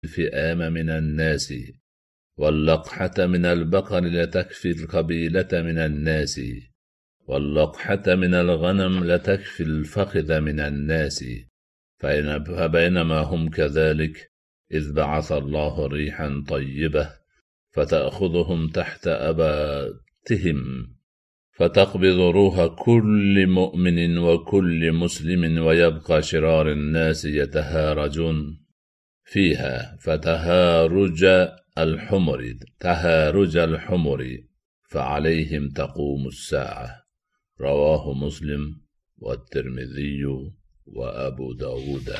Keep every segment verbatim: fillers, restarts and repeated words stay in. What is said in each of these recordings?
الفئام من الناس واللقحة من البقر لتكفي القبيلة من الناس واللقحة من الغنم لتكفي الفخذ من الناس فبينما هم كذلك إذ بعث الله ريحا طيبة فتأخذهم تحت أباتهم فتقبض روح كل مؤمن وكل مسلم ويبقى شرار الناس يتهارجون فيها فتهارج الحمر تهارج الحمر فعليهم تقوم الساعة. رواه مسلم والترمذي وأبو داود.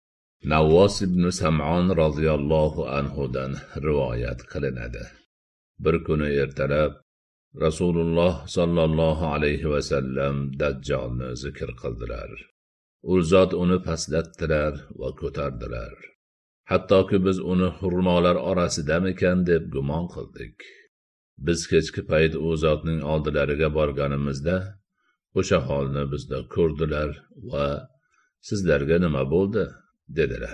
Navvos ibn Sam'on radhiyallohu anhudan rivoyat qilinadi. Bir kuni ertalab Rasululloh sallallohu alayhi va sallam Dajjolni zikr qildilar. U zot uni pastlatdilar va ko'tardilar. Hattoki biz uni xurmolar orasidamikan deb gumon qildik. Biz kechki payt u zotning oldilariga borganimizda o'sha holni bizda ko'rdilar va sizlarga nima bo'ldi dedilar.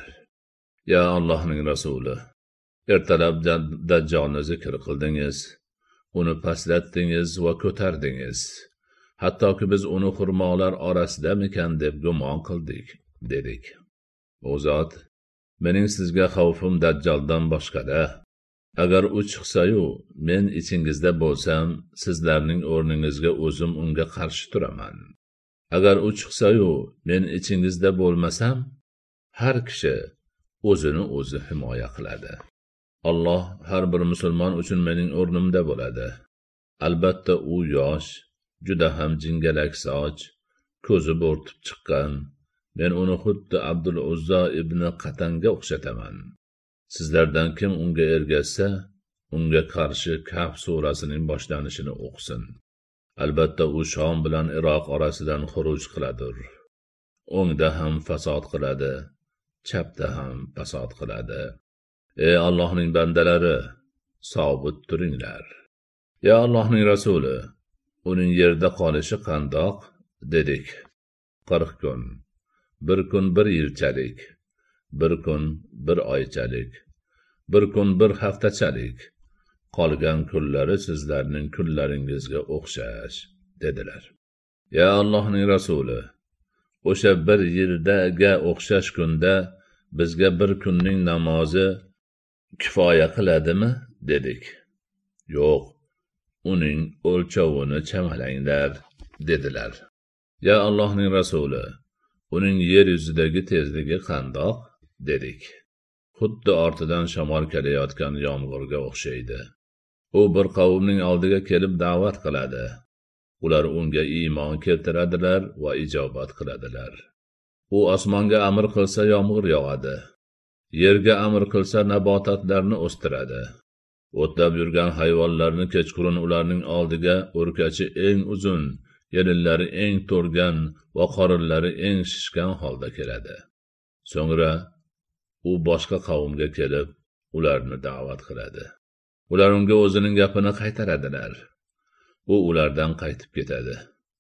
Ya Allohning rasuli, ertalab Dajjolni zikr qildingiz, uni pastlatdingiz va ko'tardingiz. Hattoki biz uni xurmolar orasidamikan deb gumon qildik dedik. U zot, mening sizga xavfim Dajjoldan boshqada. Agar u chiqsa-yu, men ichingizda bo'lsam, sizlarning o'rningizga o'zim unga qarshi turaman. Agar u chiqsa-yu, men ichingizda bo'lmasam, har kishi o'zini o'zi himoya qiladi. Alloh har bir musulmon uchun mening o'rnimda bo'ladi. Albatta u yosh, juda ham jingalak soch, ko'zi bo'rtib chiqqan. Men uni xuddi Abdul Uzza ibn Qatanga o'xshataman. Sizlardan kim unga ergashsa, unga qarshi Kahf surasining boshlanishini o'qisin. Albatta u Shom bilan Iroq orasidan xuruj qiladir. O'ngda ham fasod qiladi, chapda ham fasod qiladi. Ey Allohning bandalari, sobit turinglar. Ya Allohning rasuli, uning yerda qolishi qandoq dedik. qirq kun, bir kun bir yilchalik, bir kun bir oychalik, bir kun bir haftachalik, qolgan kunlari sizlarning kunlaringizga o'xshash dedilar. Ya Allohning rasuli, o'sha bir yildaga o'xshash kunda bizga bir kunning namozi kifoya qiladimi dedik. Yo'q, uning o'lchovini chamalanglar dedilar. Ya Allohning rasuli, uning yer yuzidagi tezligi qandoq dedik. Xuddi ortidan shamol kelayotgan yomg'irga o'xshaydi. U bir qavmning oldiga kelib da'vat qiladi. Ular unga iymon keltiradilar va ijobat qiladilar. U osmonga amr qilsa yomg'ir yog'adi. Yerga amr qilsa nabototlarni o'stiradi. O'tlab yurgan hayvonlarni kechqurun ularning oldiga o'rkachi eng uzun, yelinlari eng to'rgan va qorinlari eng shishgan holda keladi. So'ngra u boshqa qavmga kelib, ularni da'vat qiladi. Ular unga o'zining gapini qaytaradilar. U ulardan qaytib ketadi.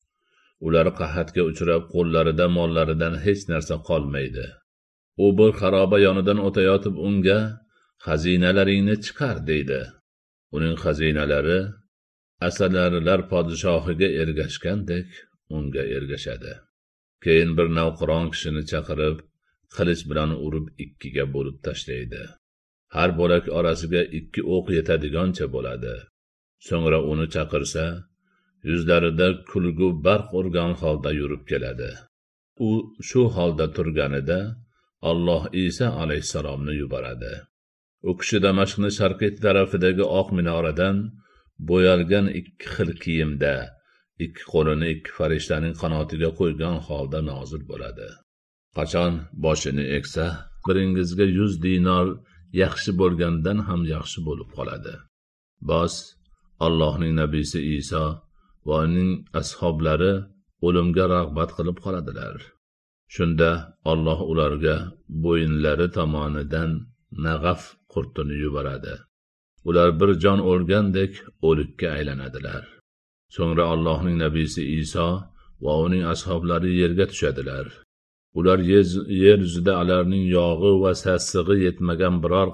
Ular qahatga uchrab, qo'llarida mollaridan hech narsa qolmaydi. U bir xaroba yonidan o'tayotib unga xazinalaringni chiqar deydi. Uning xazinalari asalarilar podshohiga ergashgandek unga ergashadi. Keyin bir navqiron kishini chaqirib, qilich bilan urib ikkiga bo'lib tashlaydi. Har bo'lak orasiga ikki o'q yetadigancha bo'ladi. So'ngra uni chaqirsa, yuzlarida kulgu barq urgan holda yurib keladi. U shu holda turganida Alloh Isa alayhisalomni yuboradi. U kishi Damashqning sharqiy tarafidagi oq minoradan bo'yalgan ikki xil kiyimda, ikki qo'lini ikki farishtaning qanotiga qo'ygan holda nozil bo'ladi. Qachon boshini eksa, biringizga yuz dinor yaxshi bo'lgandan ham yaxshi bo'lib qoladi. Bos Allohning nabiysi Isa va uning ashablari o'limga rag'bat qilib qoladilar. Shunda Alloh ularga bo'yinlari tomonidan nag'af qurtini yuboradi. Ular bir jon o'lgandek o'likka aylanadilar. So'ngra Allohning nabiysi Isa va uning ashablari yerga tushadilar. Ular yer yuzida ularning yog'i va sassig'i yetmagan biror